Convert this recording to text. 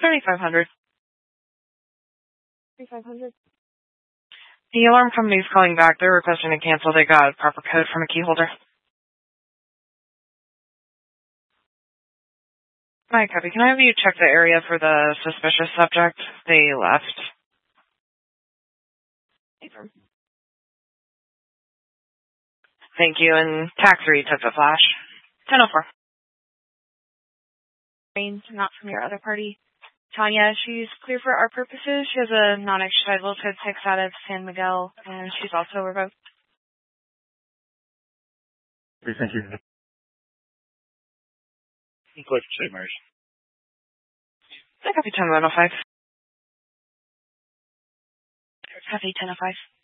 3500. 3500. The alarm company's calling back. They're requesting to cancel. They got a proper code from a key holder. Hi, copy. Can I have you check the area for the suspicious subject? They left. Thank you. And tax read took the flash. 10:04. Not from your other party. Tanya, she's clear for our purposes. She has a non-extraditable code 6 out of San Miguel, and she's also revoked. Okay, thank you. Cliff, St. Mary's. I copy 10:05. Copy 10:05.